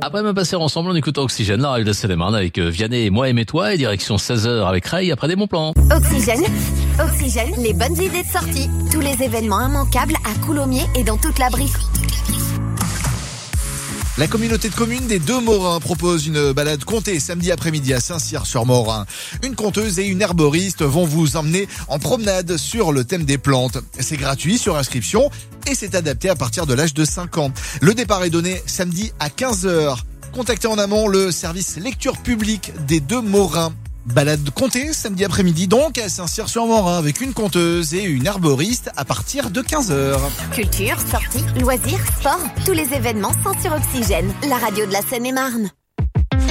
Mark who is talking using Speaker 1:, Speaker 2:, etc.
Speaker 1: Après même passer ensemble en écoutant Oxygène, la radio de Seine-et-Marne avec Vianney et moi et direction 16h avec Ray après des bons plans.
Speaker 2: Oxygène, les bonnes idées de sortie. Tous les événements immanquables à Coulommiers et dans toute la Brie.
Speaker 3: La communauté de communes des Deux Morins propose une balade comptée samedi après-midi à Saint-Cyr-sur-Morin. Une conteuse et une herboriste vont vous emmener en promenade sur le thème des plantes. C'est gratuit sur inscription et c'est adapté à partir de l'âge de 5 ans. Le départ est donné samedi à 15h. Contactez en amont le service lecture publique des Deux Morins. Balade comptée samedi après-midi donc à Saint-Cyr-sur-Morin avec une conteuse et une herboriste à partir de 15h.
Speaker 2: Culture, sorties, loisirs, sport, tous les événements sont sur Oxygène, la radio de la Seine-et-Marne.